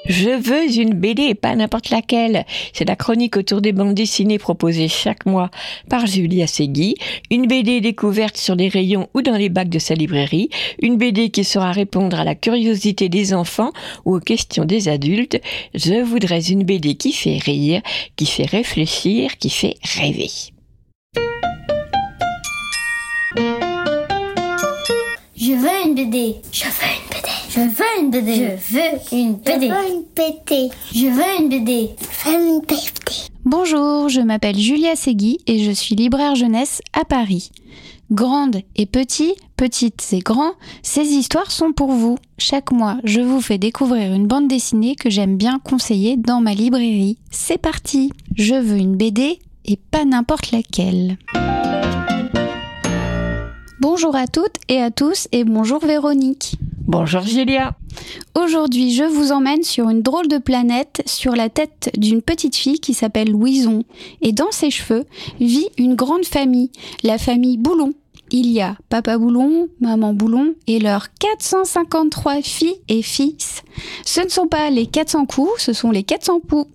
Je veux une BD et pas n'importe laquelle. C'est la chronique autour des bandes dessinées proposée chaque mois par Julia Segui. Une BD découverte sur les rayons ou dans les bacs de sa librairie. Une BD qui saura répondre à la curiosité des enfants ou aux questions des adultes. Je voudrais une BD qui fait rire, qui fait réfléchir, qui fait rêver. Je veux une BD. Je veux une BD. Je veux une BD. Je veux une BD. Je veux une BD. Je veux une BD. Je veux une BD. Bonjour, je m'appelle Julia Segui et je suis libraire jeunesse à Paris. Grandes et petites et grands, ces histoires sont pour vous. Chaque mois, je vous fais découvrir une bande dessinée que j'aime bien conseiller dans ma librairie. C'est parti! Je veux une BD et pas n'importe laquelle. Bonjour à toutes et à tous et bonjour Véronique. Bonjour Julia. Aujourd'hui, je vous emmène sur une drôle de planète sur la tête d'une petite fille qui s'appelle Louison. Et dans ses cheveux vit une grande famille, la famille Boulon. Il y a Papa Boulon, Maman Boulon et leurs 453 filles et fils. Ce ne sont pas les 400 coups, ce sont les 400 poux.